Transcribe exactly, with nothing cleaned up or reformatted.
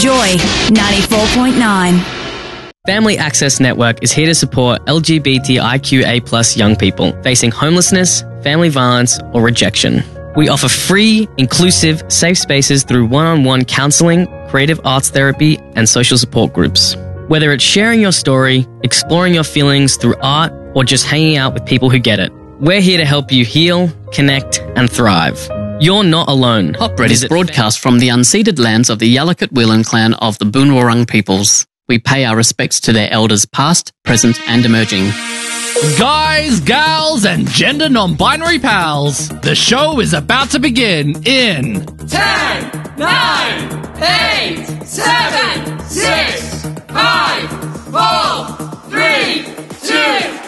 Joy ninety-four point nine. Family Access Network is here to support L G B T I Q A plus young people facing homelessness, family violence, or rejection. We offer free, inclusive, safe spaces through one-on-one counselling, creative arts therapy, and social support groups. Whether it's sharing your story, exploring your feelings through art, or just hanging out with people who get it, we're here to help you heal, connect, and thrive. You're not alone. Hot Bread is broadcast from the unceded lands of the Yalukit-Willan clan of the Boon Wurrung peoples. We pay our respects to their elders past, present, and emerging. Guys, gals, and gender non-binary pals, the show is about to begin in ten, nine, eight, seven, six, five, four, three, two,